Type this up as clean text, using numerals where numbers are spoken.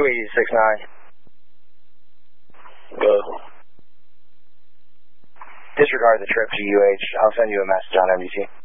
28069. Go. Disregard the trip to UH. I'll send you a message on MDT.